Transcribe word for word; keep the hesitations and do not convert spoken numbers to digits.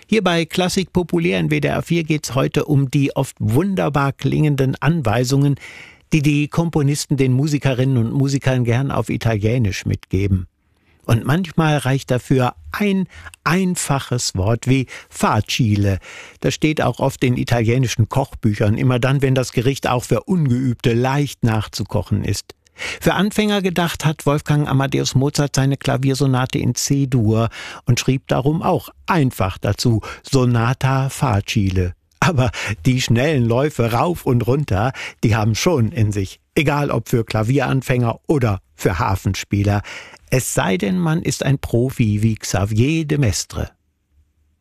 Hier bei Klassik populär in W D R vier geht's heute um die oft wunderbar klingenden Anweisungen, die die Komponisten den Musikerinnen und Musikern gern auf Italienisch mitgeben. Und manchmal reicht dafür ein einfaches Wort wie facile. Das steht auch oft in italienischen Kochbüchern, immer dann, wenn das Gericht auch für Ungeübte leicht nachzukochen ist. Für Anfänger gedacht hat Wolfgang Amadeus Mozart seine Klaviersonate in C-Dur und schrieb darum auch einfach dazu Sonata facile. Aber die schnellen Läufe rauf und runter, die haben schon in sich, egal ob für Klavieranfänger oder für Harfenspieler. Es sei denn, man ist ein Profi wie Xavier de Maistre.